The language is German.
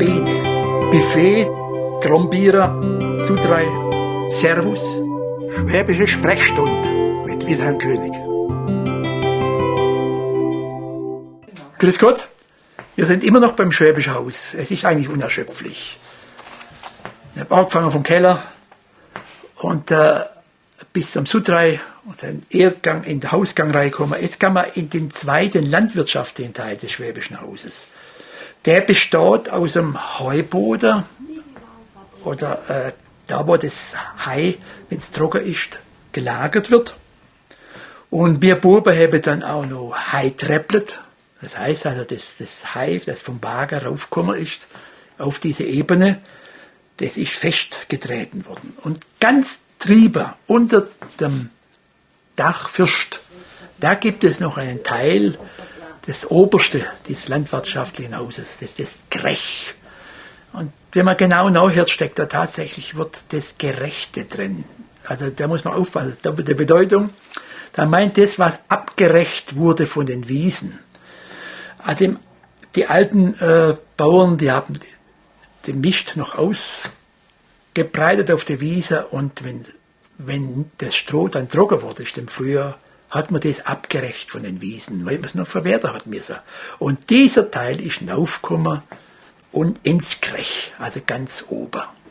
Bene, Buffet, Trombierer, Zutrei, Servus, Schwäbische Sprechstunde mit Wilhelm König. Grüß Gott, wir sind immer noch beim Schwäbischen Haus. Es ist eigentlich unerschöpflich. Ich habe angefangen vom Keller und bis zum Sutrei und den Erdgang in den Hausgang reinkommen. Jetzt kann man in den zweiten landwirtschaftlichen Teil des Schwäbischen Hauses. Der besteht aus einem Heuboden oder da, wo das Heu, wenn es trocken ist, gelagert wird. Und wir Buben haben dann auch noch Heuträpplet. Das heißt also, das Heu, das vom Wagen raufgekommen ist, auf diese Ebene, das ist festgetreten worden. Und ganz drüber, unter dem Dachfürst, da gibt es noch einen Teil, das Oberste des landwirtschaftlichen Hauses, das ist das Grech. Und wenn man genau nachhört, steckt da tatsächlich wird das Gerechte drin. Also da muss man aufpassen, doppelte Bedeutung. Da meint das, was abgerecht wurde von den Wiesen. Also die alten Bauern, die haben den Mist noch ausgebreitet auf der Wiese und wenn das Stroh dann trocken wurde im Frühjahr, hat man das abgerecht von den Wiesen, weil man es noch verwerten hat müssen. Und dieser Teil ist aufgekommen und ins Grech, also ganz oben.